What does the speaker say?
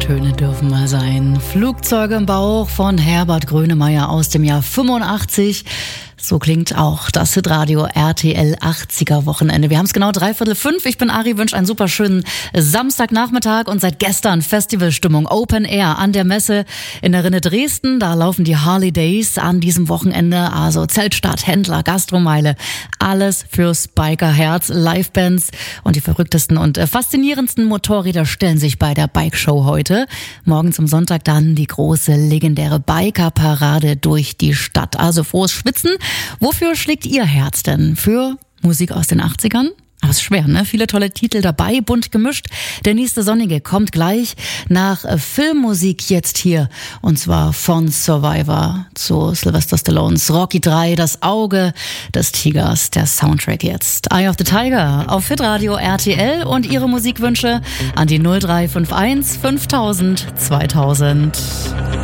Töne dürfen mal sein. Flugzeuge im Bauch von Herbert Grönemeyer aus dem Jahr 85. So klingt auch das Hitradio RTL 80er Wochenende. Wir haben es genau 5:15. Ich bin Ari, wünsche einen super schönen Samstagnachmittag und seit gestern Festivalstimmung Open Air an der Messe in der Rinne Dresden. Da laufen die Harley Days an diesem Wochenende. Also Zeltstart, Händler, Gastromeile, alles fürs Bikerherz, Livebands und die verrücktesten und faszinierendsten Motorräder stellen sich bei der Bike Show heute. Morgen zum Sonntag dann die große legendäre Biker-Parade durch die Stadt. Also frohes Schwitzen. Wofür schlägt Ihr Herz denn? Für Musik aus den 80ern? Aber es ist schwer, ne? Viele tolle Titel dabei, bunt gemischt. Der nächste Sonnige kommt gleich nach Filmmusik jetzt hier. Und zwar von Survivor zu Sylvester Stallones Rocky 3, das Auge des Tigers, der Soundtrack jetzt. Eye of the Tiger auf Hitradio RTL und Ihre Musikwünsche an die 0351 5000 2000.